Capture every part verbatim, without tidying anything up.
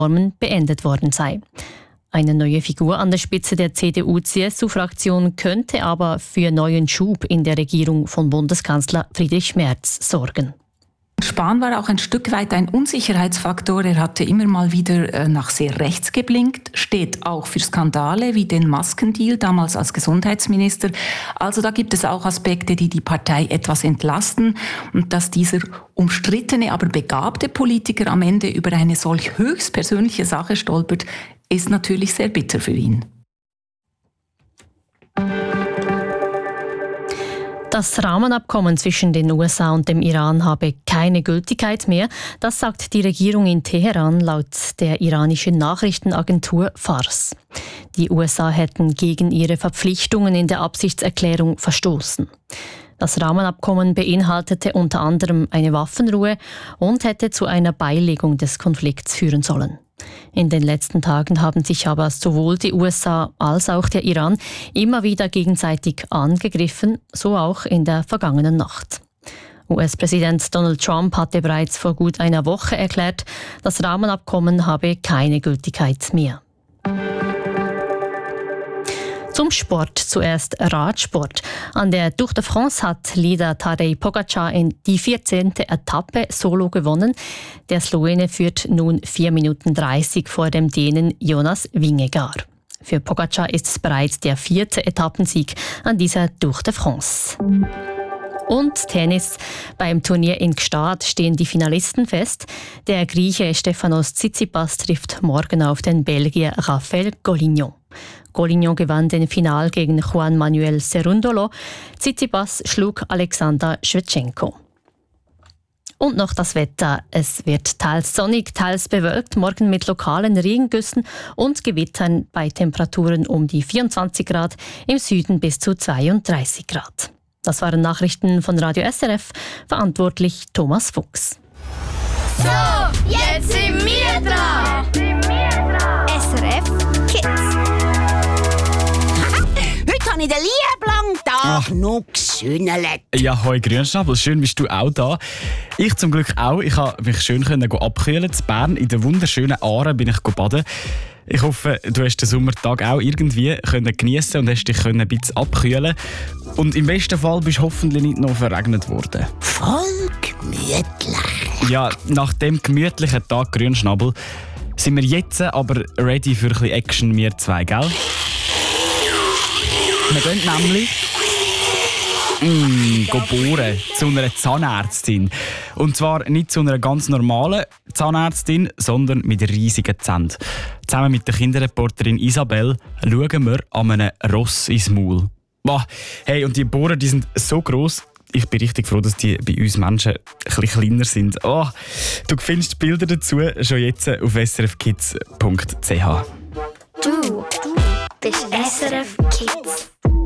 beendet worden sei. Eine neue Figur an der Spitze der C D U-C S U-Fraktion könnte aber für neuen Schub in der Regierung von Bundeskanzler Friedrich Merz sorgen. Spahn war auch ein Stück weit ein Unsicherheitsfaktor. Er hatte immer mal wieder nach sehr rechts geblinkt, steht auch für Skandale wie den Maskendeal, damals als Gesundheitsminister. Also da gibt es auch Aspekte, die die Partei etwas entlasten. Und dass dieser umstrittene, aber begabte Politiker am Ende über eine solch höchstpersönliche Sache stolpert, ist natürlich sehr bitter für ihn. Das Rahmenabkommen zwischen den U S A und dem Iran habe keine Gültigkeit mehr. Das sagt die Regierung in Teheran laut der iranischen Nachrichtenagentur Fars. Die U S A hätten gegen ihre Verpflichtungen in der Absichtserklärung verstoßen. Das Rahmenabkommen beinhaltete unter anderem eine Waffenruhe und hätte zu einer Beilegung des Konflikts führen sollen. In den letzten Tagen haben sich aber sowohl die U S A als auch der Iran immer wieder gegenseitig angegriffen, so auch in der vergangenen Nacht. U S-Präsident Donald Trump hatte bereits vor gut einer Woche erklärt, das Rahmenabkommen habe keine Gültigkeit mehr. Zum Sport zuerst Radsport. An der Tour de France hat Leader Tadej Pogačar in die vierzehnte Etappe solo gewonnen. Der Slowene führt nun vier Minuten dreißig vor dem Dänen Jonas Vingegaard. Für Pogačar ist es bereits der vierte Etappensieg an dieser Tour de France. Und Tennis. Beim Turnier in Gstaad stehen die Finalisten fest. Der Grieche Stefanos Tsitsipas trifft morgen auf den Belgier Raphael Golignon. Golignon gewann den Final gegen Juan Manuel Cerundolo. Tsitsipas schlug Alexander Schwetschenko. Und noch das Wetter. Es wird teils sonnig, teils bewölkt, morgen mit lokalen Regengüssen und Gewittern bei Temperaturen um die vierundzwanzig Grad, im Süden bis zu zweiunddreißig Grad. Das waren Nachrichten von Radio S R F, verantwortlich Thomas Fuchs. So, jetzt sind wir dran! S R F Kids. Heute habe ich den lieben Tag noch gesühnelt. Ja, hoi Grünschnabel, schön bist du auch da. Ich zum Glück auch. Ich konnte mich schön abkühlen. In Bern in der wunderschönen Aare bin ich baden. Ich hoffe, du hast den Sommertag auch irgendwie geniessen und hast dich ein bisschen abkühlen. Und im besten Fall bist du hoffentlich nicht noch verregnet worden. Voll gemütlich. Ja, nach dem gemütlichen Tag Grünschnabel sind wir jetzt aber ready für ein bisschen Action, wir zwei, gell? Wir gehen nämlich mm, bohren zu einer Zahnärztin. Und zwar nicht zu einer ganz normalen Zahnärztin, sondern mit riesigen Zähnen. Zusammen mit der Kinderreporterin Isabel schauen wir an einem Ross ins Maul. Boah, hey, und die Bohren die sind so gross. Ich bin richtig froh, dass die bei uns Menschen ein bisschen kleiner sind. Oh, du findest Bilder dazu schon jetzt auf s r f kids punkt c h. Du, du bist S R F Kids.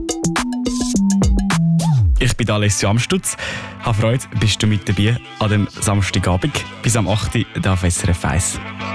Ich bin Alessio Amstutz. Habe Freude, bist du mit dabei an dem Samstagabend bis am acht Uhr auf S R F eins.